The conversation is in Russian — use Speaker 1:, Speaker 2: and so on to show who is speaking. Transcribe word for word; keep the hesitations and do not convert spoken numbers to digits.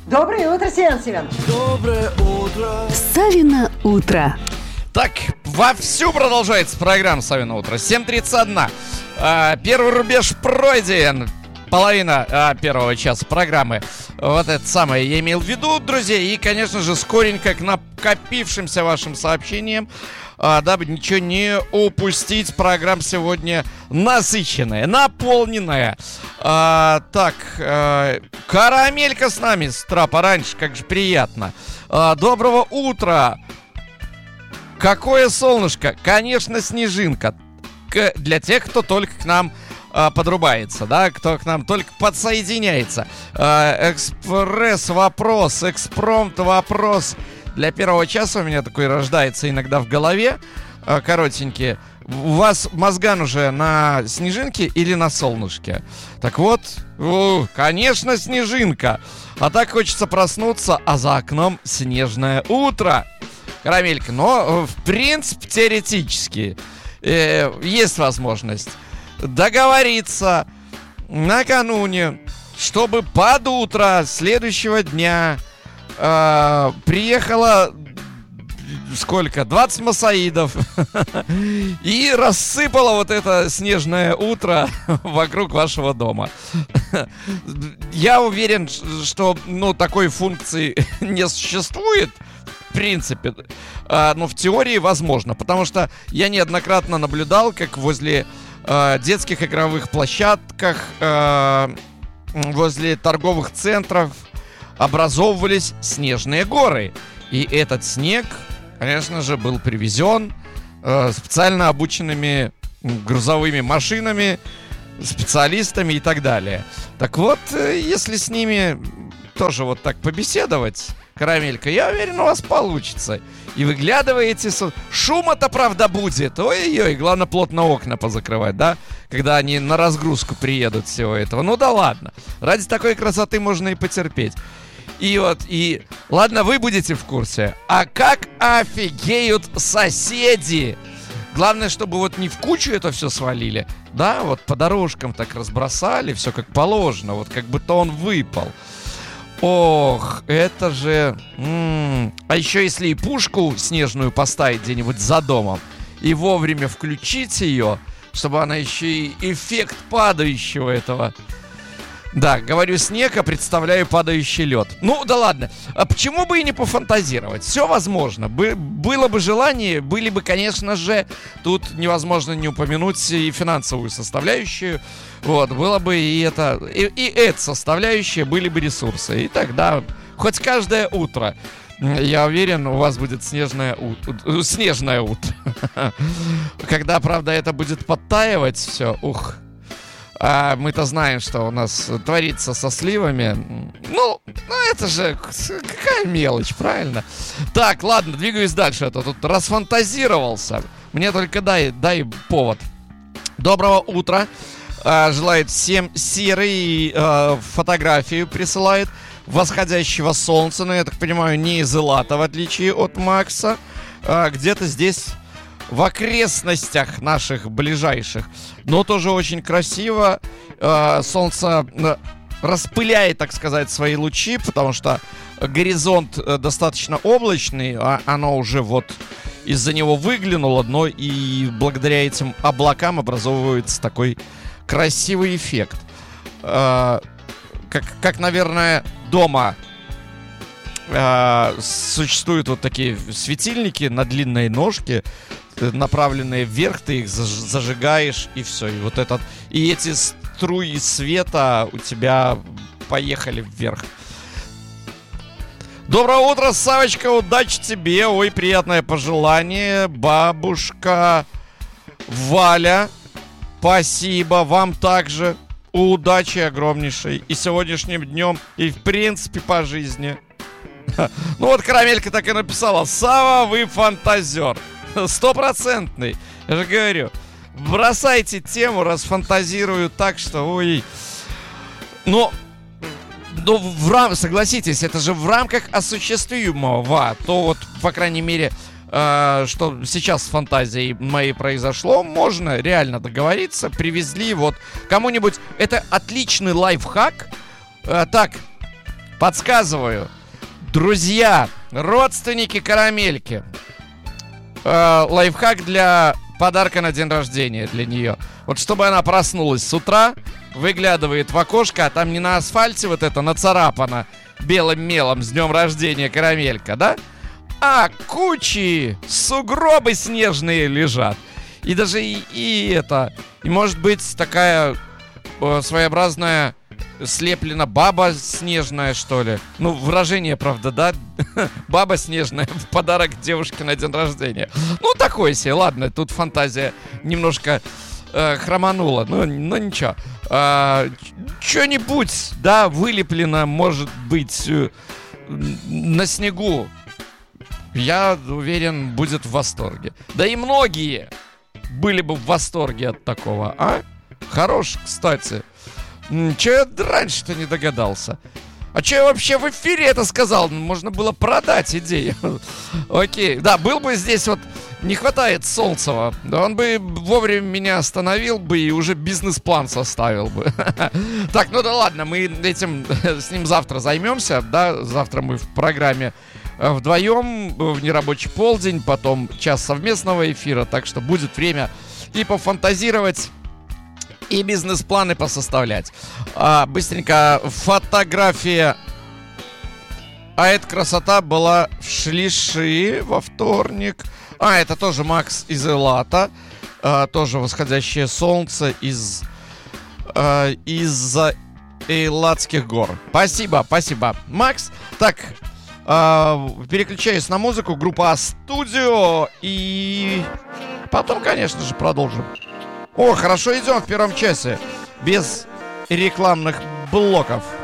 Speaker 1: Доброе утро, Семен Семенович.
Speaker 2: Доброе утро.
Speaker 3: Савино утро.
Speaker 4: Так, вовсю продолжается программа «Савино утро». семь тридцать один. А, первый рубеж пройден. Половина а, первого часа программы. Вот это самое я имел в виду, друзья. И, конечно же, скоренько к накопившимся вашим сообщениям, а, дабы ничего не упустить. Программа сегодня насыщенная, наполненная. а, Так, а, Карамелька с нами с утра пораньше, как же приятно. а, Доброго утра. Какое солнышко? Конечно, снежинка. К, для тех, кто только к нам а, подрубается, да, кто к нам только подсоединяется. а, Экспресс-вопрос, экспромт-вопрос. Для первого часа у меня такой рождается иногда в голове, а, коротенький. У вас мозган уже на снежинке или на солнышке? Так вот, у, конечно, снежинка. А так хочется проснуться, а за окном снежное утро. Карамелька, но в принципе теоретически э, есть возможность договориться накануне, чтобы под утро следующего дня э, приехало сколько? двадцать масаидов и рассыпало вот это снежное утро вокруг вашего дома. Я уверен, что ну, такой функции не существует. В принципе, э, но в теории возможно, потому что я неоднократно наблюдал, как возле э, детских игровых площадках, э, возле торговых центров образовывались снежные горы. И этот снег, конечно же, был привезен э, специально обученными грузовыми машинами, специалистами и так далее. Так вот, э, если с ними тоже вот так побеседовать, Карамелька, я уверен, у вас получится. И выглядываете... Со... Шума-то, правда, будет. Ой-ой-ой, главное плотно окна позакрывать, да? Когда они на разгрузку приедут всего этого. Ну да ладно. Ради такой красоты можно и потерпеть. И вот, и... Ладно, вы будете в курсе. А как офигеют соседи? Главное, чтобы вот не в кучу это все свалили. Да, вот по дорожкам так разбросали, все как положено. Вот как будто он выпал. Ох, это же... М-м. А еще если и пушку снежную поставить где-нибудь за домом и вовремя включить ее, чтобы она еще и эффект падающего этого... Да, говорю снег, а представляю падающий лед. Ну, да ладно. А почему бы и не пофантазировать? Все возможно. Бы- было бы желание, были бы, конечно же, тут невозможно не упомянуть и финансовую составляющую. Вот, было бы и это, и, и эта составляющая, были бы ресурсы. И тогда хоть каждое утро, я уверен, у вас будет снежное, у- снежное утро. Когда, правда, это будет подтаивать все, ух. А мы-то знаем, что у нас творится со сливами. Ну, ну это же какая мелочь, правильно? Так, ладно, двигаюсь дальше. А то тут расфантазировался. Мне только дай, дай повод. Доброго утра. А, желает всем серый. А, фотографию присылает восходящего солнца. Но я так понимаю, не из Элата, в отличие от Макса. А, где-то здесь... в окрестностях наших ближайших. Но тоже очень красиво. э, Солнце э, распыляет, так сказать, свои лучи, потому что горизонт э, достаточно облачный, а оно уже вот из-за него выглянуло, но и благодаря этим облакам образовывается такой красивый эффект. э, как, как, наверное, дома э, существуют вот такие светильники на длинной ножке, направленные вверх, ты их зажигаешь, и все. И вот этот, и эти струи света у тебя поехали вверх. Доброе утро, Савочка, удачи тебе. Ой, приятное пожелание. Бабушка Валя, спасибо вам также. Удачи огромнейшей и сегодняшним днем, и в принципе по жизни. Ну вот Карамелька так и написала: Сава, вы фантазер. Стопроцентный. Я же говорю, бросайте тему, расфантазирую так, что ой. Но, но в рам... согласитесь, это же в рамках осуществимого. То вот, по крайней мере, э, что сейчас с фантазией моей произошло, можно реально договориться. Привезли вот кому-нибудь. Это отличный лайфхак. Э, так, подсказываю. Друзья, родственники карамельки. Э, лайфхак для подарка на день рождения для нее. Вот чтобы она проснулась с утра, выглядывает в окошко, а там не на асфальте вот это нацарапано белым мелом с днем рождения карамелька, да? А кучи сугробы снежные лежат. И даже и, и это, и может быть такая э, своеобразная слеплена баба снежная, что ли. Ну, выражение, правда, да? Баба снежная в подарок девушке на день рождения. Ну, такой себе, ладно, тут фантазия немножко э, хроманула. Ну, ну ничего. Э, Что-нибудь, да, вылеплено, может быть, э, на снегу. Я уверен, будет в восторге. Да и многие были бы в восторге от такого, а? Хорош, кстати. Че я раньше-то не догадался? А че я вообще в эфире это сказал? Можно было продать идею. Окей, да, был бы здесь вот... Не хватает Солнцева. Да он бы вовремя меня остановил бы и уже бизнес-план составил бы. Так, ну да ладно, мы этим с ним завтра займемся, да? Завтра мы в программе вдвоем в нерабочий полдень, потом час совместного эфира, так что будет время и пофантазировать, и бизнес-планы посоставлять. А, быстренько фотография. А эта красота была в Шлиши во вторник. А, это тоже Макс из Элата. А, тоже восходящее солнце из а, из-за Эйлатских гор. Спасибо, спасибо, Макс. Так, а, переключаюсь на музыку. Группа А-Студио. И потом, конечно же, продолжим. О, хорошо идем в первом часе. Без рекламных блоков.